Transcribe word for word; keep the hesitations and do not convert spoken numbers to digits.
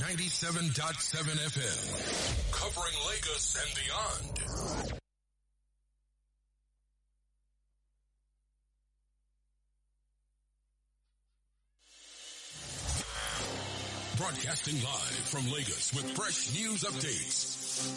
ninety-seven point seven F M. Covering Lagos and beyond. Broadcasting live from Lagos with fresh news updates.